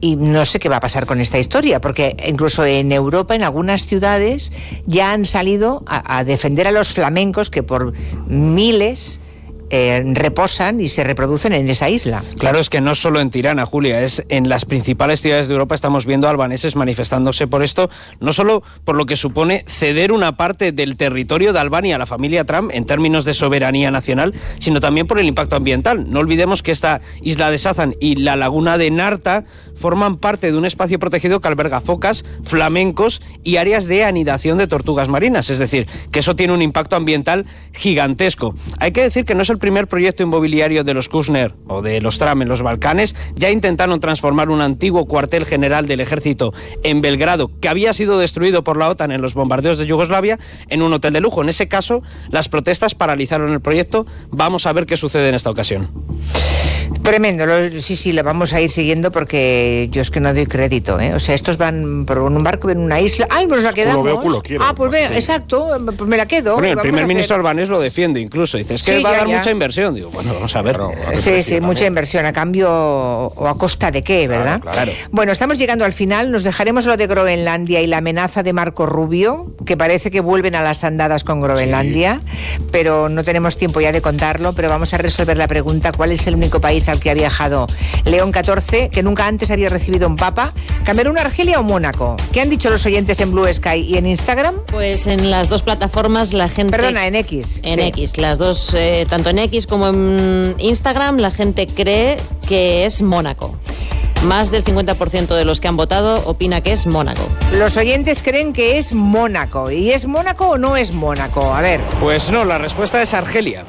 Y no sé qué va a pasar con esta historia, porque incluso en Europa, en algunas ciudades, ya han salido a defender a los flamencos que por miles reposan y se reproducen en esa isla. Claro, es que no solo en Tirana, Julia, es en las principales ciudades de Europa estamos viendo albaneses manifestándose por esto, no solo por lo que supone ceder una parte del territorio de Albania a la familia Trump en términos de soberanía nacional, sino también por el impacto ambiental. No olvidemos que esta isla de Sazan y la laguna de Narta forman parte de un espacio protegido que alberga focas, flamencos y áreas de anidación de tortugas marinas, es decir, que eso tiene un impacto ambiental gigantesco. Hay que decir que no es el primer proyecto inmobiliario de los Kushner o de los Trump en los Balcanes. Ya intentaron transformar un antiguo cuartel general del ejército en Belgrado, que había sido destruido por la OTAN en los bombardeos de Yugoslavia, en un hotel de lujo. En ese caso, las protestas paralizaron el proyecto. Vamos a ver qué sucede en esta ocasión. Tremendo, sí, lo vamos a ir siguiendo porque yo es que no doy crédito, ¿eh? O sea, estos van por un barco en una isla. ¡Ay, pues la quedamos! Culo veo, culo quiero. Pues veo, exacto, pues me la quedo. Bueno, el primer ministro albanés lo defiende incluso. Dice, es que sí, va a dar ya. Mucha inversión. Digo, bueno, vamos a ver. Claro, sí, mucha inversión. ¿A cambio o a costa de qué, verdad? Claro. Bueno, estamos llegando al final. Nos dejaremos lo de Groenlandia y la amenaza de Marco Rubio, que parece que vuelven a las andadas con Groenlandia, pero no tenemos tiempo ya de contarlo, pero vamos a resolver la pregunta: ¿cuál es el único país al que ha viajado León XIV, que nunca antes había recibido un papa? ¿Camerún, Argelia o Mónaco? ¿Qué han dicho los oyentes en Blue Sky y en Instagram? Pues en las dos plataformas la gente... Perdona, en X. En X, las dos, tanto en X como en Instagram, la gente cree que es Mónaco. Más del 50% de los que han votado opina que es Mónaco. Los oyentes creen que es Mónaco. ¿Y es Mónaco o no es Mónaco? A ver. Pues no, la respuesta es Argelia.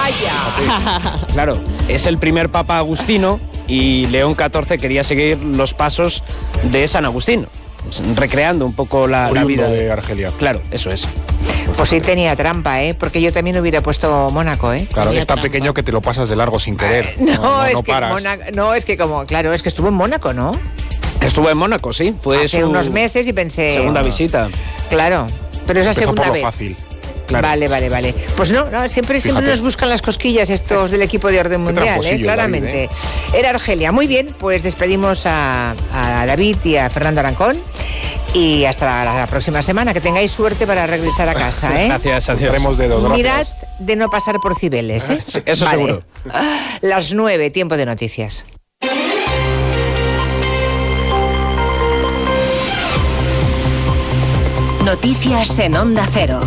¡Vaya! Claro, es el primer papa agustino y León XIV quería seguir los pasos de San Agustín, recreando un poco la vida de Argelia. Claro, eso es. Pues sí tenía trampa, ¿eh? Porque yo también hubiera puesto Mónaco, ¿eh? Claro, Tenía es tan trampa. pequeño que te lo pasas de largo sin querer. No, es que paras. es que estuvo en Mónaco, ¿no? Estuvo en Mónaco, sí. Fue Hace unos meses y pensé... segunda visita. Claro, pero es la Empezó segunda por lo vez. fácil. Claro. Vale. Pues no, siempre Fíjate. nos buscan las cosquillas estos del equipo de orden mundial, tramposillo, claramente. David, Era Argelia. Muy bien, pues despedimos a David y a Fernando Arancón. Y hasta la próxima semana. Que tengáis suerte para regresar a casa, ¿eh? Gracias, adiós. Haremos dedos, gracias. Mirad de no pasar por Cibeles, ¿eh? Sí, eso seguro. Las 9, tiempo de noticias. Noticias en Onda Cero.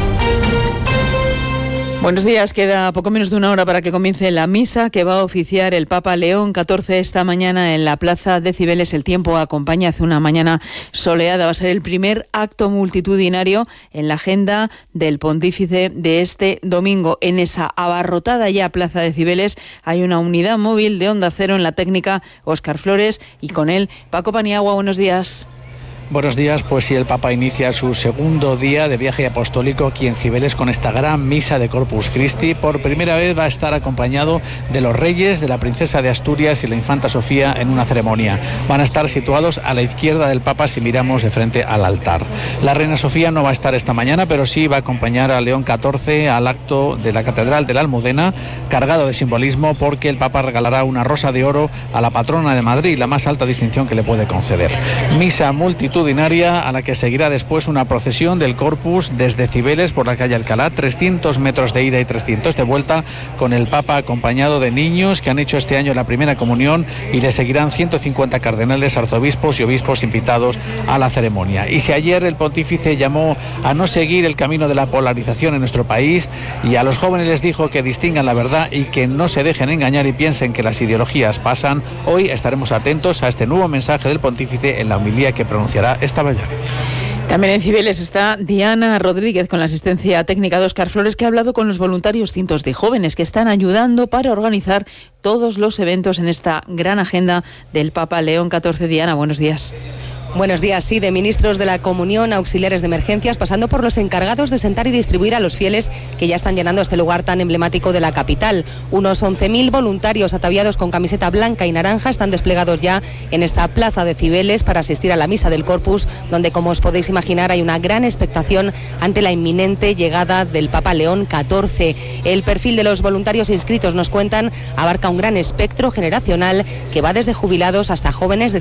Buenos días, queda poco menos de una hora para que comience la misa que va a oficiar el Papa León XIV esta mañana en la Plaza de Cibeles. El tiempo acompaña, hace una mañana soleada. Va a ser el primer acto multitudinario en la agenda del pontífice de este domingo. En esa abarrotada ya Plaza de Cibeles hay una unidad móvil de Onda Cero en la técnica, Óscar Flores, y con él Paco Paniagua. Buenos días. Buenos días, pues sí, el Papa inicia su segundo día de viaje apostólico aquí en Cibeles con esta gran misa de Corpus Christi. Por primera vez va a estar acompañado de los reyes, de la princesa de Asturias y la infanta Sofía en una ceremonia. Van a estar situados a la izquierda del Papa si miramos de frente al altar. La reina Sofía no va a estar esta mañana, pero sí va a acompañar a León XIV al acto de la Catedral de la Almudena, cargado de simbolismo porque el Papa regalará una rosa de oro a la patrona de Madrid, la más alta distinción que le puede conceder. Misa multitudinaria a la que seguirá después una procesión del Corpus desde Cibeles por la calle Alcalá, 300 metros de ida y 300 de vuelta, con el Papa acompañado de niños que han hecho este año la primera comunión, y le seguirán 150 cardenales, arzobispos y obispos invitados a la ceremonia. Y si ayer el pontífice llamó a no seguir el camino de la polarización en nuestro país y a los jóvenes les dijo que distingan la verdad y que no se dejen engañar y piensen que las ideologías pasan, hoy estaremos atentos a este nuevo mensaje del pontífice en la homilía que pronunciará esta mañana. También en Cibeles está Diana Rodríguez con la asistencia técnica de Óscar Flores, que ha hablado con los voluntarios, cientos de jóvenes que están ayudando para organizar todos los eventos en esta gran agenda del Papa León XIV. Diana, buenos días. Buenos días, sí, de ministros de la Comunión, auxiliares de emergencias, pasando por los encargados de sentar y distribuir a los fieles que ya están llenando este lugar tan emblemático de la capital. Unos 11.000 voluntarios ataviados con camiseta blanca y naranja están desplegados ya en esta plaza de Cibeles para asistir a la misa del Corpus, donde, como os podéis imaginar, hay una gran expectación ante la inminente llegada del Papa León XIV. El perfil de los voluntarios inscritos, nos cuentan, abarca un gran espectro generacional que va desde jubilados hasta jóvenes de